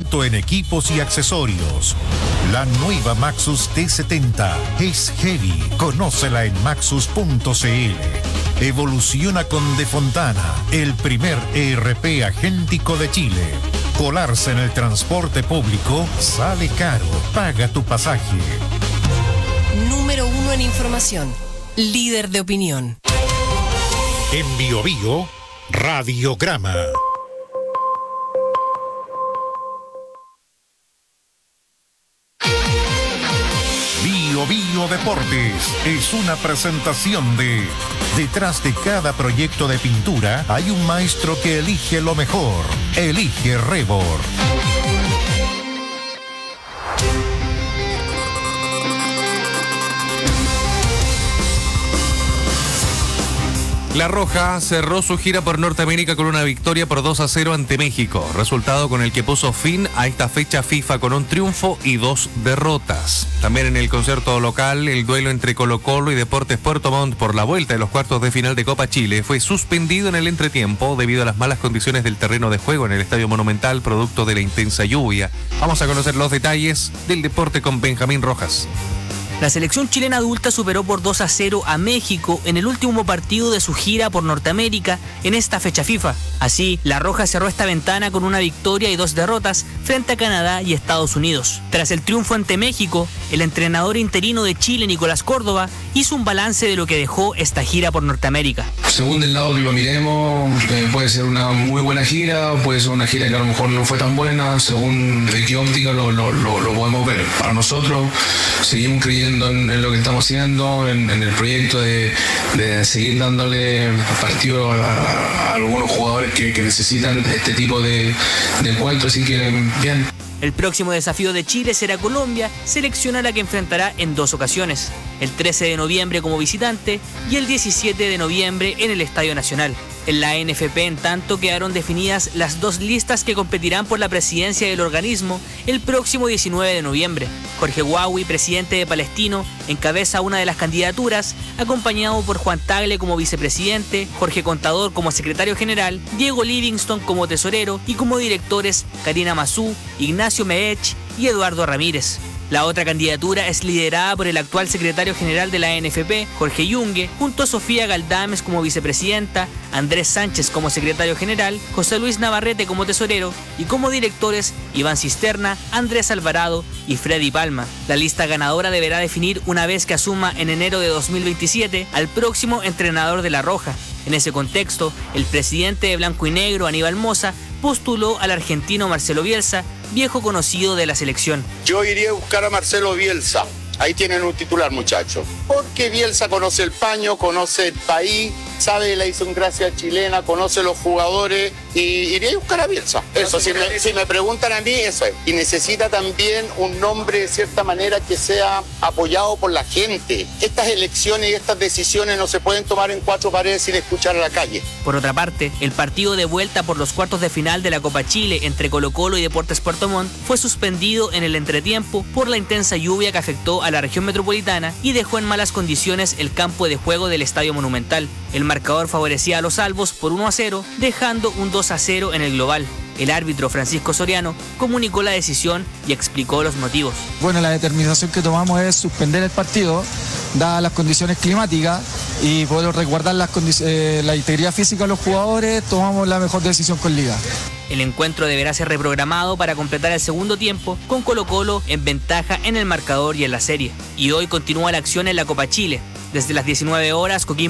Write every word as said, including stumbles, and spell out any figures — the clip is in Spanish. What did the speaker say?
experto en equipos y accesorios. La nueva Maxus T setenta es heavy. Conócela en maxus punto c l. Evoluciona con De Fontana, el primer E R P agéntico de Chile. Colarse en el transporte público sale caro. Paga tu pasaje. Número uno en información. Líder de opinión. En Bio Bio, Radiograma. Bio Bio Deportes es una presentación de... Detrás de cada proyecto de pintura hay un maestro que elige lo mejor. Elige Rebor. La Roja cerró su gira por Norteamérica con una victoria por dos a cero ante México, resultado con el que puso fin a esta fecha FIFA con un triunfo y dos derrotas. También en el concierto local, el duelo entre Colo-Colo y Deportes Puerto Montt por la vuelta de los cuartos de final de Copa Chile fue suspendido en el entretiempo debido a las malas condiciones del terreno de juego en el Estadio Monumental, producto de la intensa lluvia. Vamos a conocer los detalles del deporte con Benjamín Rojas. La selección chilena adulta superó por dos a cero a México en el último partido de su gira por Norteamérica en esta fecha FIFA. Así, La Roja cerró esta ventana con una victoria y dos derrotas frente a Canadá y Estados Unidos. Tras el triunfo ante México, el entrenador interino de Chile, Nicolás Córdoba, hizo un balance de lo que dejó esta gira por Norteamérica. Según del lado que lo miremos, eh, puede ser una muy buena gira, puede ser una gira que a lo mejor no fue tan buena, según de qué óptica lo, lo, lo, lo podemos ver. Para nosotros, seguimos creyendo En, en lo que estamos haciendo, en, en el proyecto de, de seguir dándole partido a, a, a algunos jugadores que, que necesitan este tipo de, de encuentros, así que bien. El próximo desafío de Chile será Colombia, selección a la que enfrentará en dos ocasiones, el trece de noviembre como visitante y el diecisiete de noviembre en el Estadio Nacional. En la N F P, en tanto, quedaron definidas las dos listas que competirán por la presidencia del organismo el próximo diecinueve de noviembre. Jorge Huawi, presidente de Palestino, encabeza una de las candidaturas, acompañado por Juan Tagle como vicepresidente, Jorge Contador como secretario general, Diego Livingston como tesorero y como directores Karina Mazú, Ignacio Meech y Eduardo Ramírez. La otra candidatura es liderada por el actual secretario general de la N F P, Jorge Yungue, junto a Sofía Galdames como vicepresidenta, Andrés Sánchez como secretario general, José Luis Navarrete como tesorero y como directores Iván Cisterna, Andrés Alvarado y Freddy Palma. La lista ganadora deberá definir, una vez que asuma en enero de dos mil veintisiete, al próximo entrenador de La Roja. En ese contexto, el presidente de Blanco y Negro, Aníbal Mosa, postuló al argentino Marcelo Bielsa, viejo conocido de la selección. Yo iría a buscar a Marcelo Bielsa. Ahí tienen un titular, muchachos. Porque Bielsa conoce el paño, conoce el país, sabe la idiosincrasia chilena, conoce los jugadores y iría a buscar a Bielsa. Eso, si me, si me preguntan a mí, eso es. Y necesita también un nombre, de cierta manera, que sea apoyado por la gente. Estas elecciones y estas decisiones no se pueden tomar en cuatro paredes sin escuchar a la calle. Por otra parte, el partido de vuelta por los cuartos de final de la Copa Chile entre Colo-Colo y Deportes Puerto Montt fue suspendido en el entretiempo por la intensa lluvia que afectó a la región metropolitana y dejó en malas condiciones el campo de juego del Estadio Monumental. El marcador favorecía a los albos por uno a cero, dejando un dos a cero en el global. El árbitro Francisco Soriano comunicó la decisión y explicó los motivos. Bueno, la determinación que tomamos es suspender el partido, dadas las condiciones climáticas, y poder resguardar las eh, la integridad física de los jugadores. Tomamos la mejor decisión con Liga. El encuentro deberá ser reprogramado para completar el segundo tiempo, con Colo-Colo en ventaja en el marcador y en la serie. Y hoy continúa la acción en la Copa Chile. Desde las diecinueve horas, Coquimbo